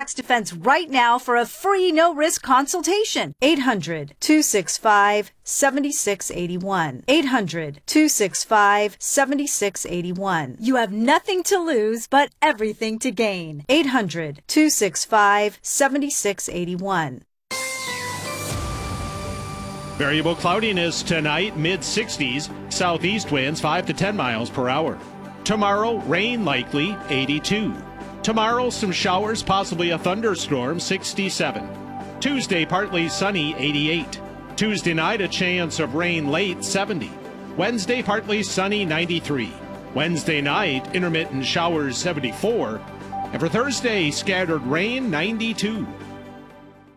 Tax Defense right now for a free no-risk consultation. 800-265-7681. 800-265-7681. You have nothing to lose but everything to gain. 800-265-7681. Variable cloudiness tonight, mid-60s. Southeast winds 5 to 10 miles per hour. Tomorrow, rain likely, 82. Tomorrow, some showers, possibly a thunderstorm, 67. Tuesday, partly sunny, 88. Tuesday night, a chance of rain late, 70. Wednesday, partly sunny, 93. Wednesday night, intermittent showers, 74. And for Thursday, scattered rain, 92.